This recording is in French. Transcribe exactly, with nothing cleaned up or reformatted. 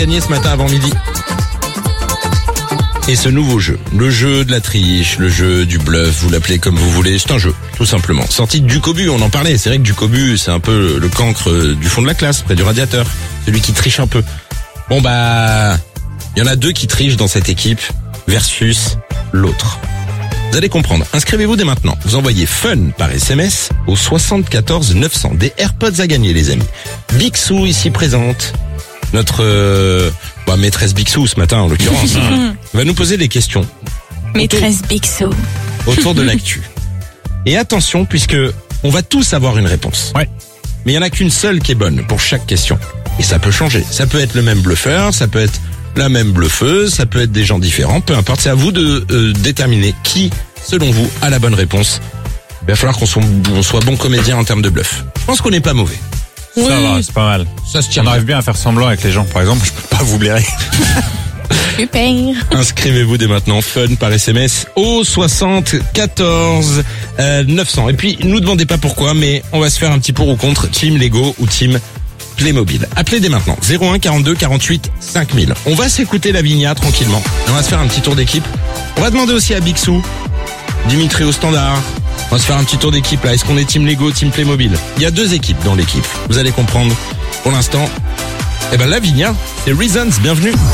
Gagné ce matin avant midi. Et ce nouveau jeu, le jeu de la triche, le jeu du bluff, vous l'appelez comme vous voulez, c'est un jeu, tout simplement. Sorti de Ducobu, on en parlait, c'est vrai que Ducobu, c'est un peu le cancre du fond de la classe, près du radiateur, celui qui triche un peu. Bon bah, il y en a deux qui trichent dans cette équipe versus l'autre. Vous allez comprendre. Inscrivez-vous dès maintenant. Vous envoyez fun par S M S au soixante-quatorze neuf cents. Des AirPods à gagner, les amis. Bixou ici présente. Notre euh, bah, maîtresse Bixou ce matin en l'occurrence hein, va nous poser des questions. Maîtresse Bixou. Autour de l'actu. Et attention puisque on va tous avoir une réponse. Ouais. Mais il y en a qu'une seule qui est bonne pour chaque question. Et ça peut changer. Ça peut être le même bluffeur, ça peut être la même bluffeuse, ça peut être des gens différents, peu importe. C'est à vous de euh, déterminer qui, selon vous, a la bonne réponse. Il va falloir qu'on soit, on soit bon comédien en termes de bluff. Je pense qu'on n'est pas mauvais. Ça Oui. va, c'est pas mal. Ça se tient. On arrive bien à faire semblant avec les gens. Par exemple, je peux pas vous blairer. Super. Inscrivez-vous dès maintenant, fun par S M S au soixante-quatorze neuf cents. Et puis, ne nous demandez pas pourquoi, mais on va se faire un petit pour ou contre Team Lego ou Team Playmobil. Appelez dès maintenant, zéro un quarante-deux quarante-huit cinq mille. On va s'écouter la Vigna tranquillement. On va se faire un petit tour d'équipe. On va demander aussi à Bixou, Dimitri au standard. On va se faire un petit tour d'équipe là. Est-ce qu'on est Team Lego, Team Playmobil? Il y a deux équipes dans l'équipe. Vous allez comprendre. Pour l'instant, eh ben la Vigna, c'est Reasons. Bienvenue.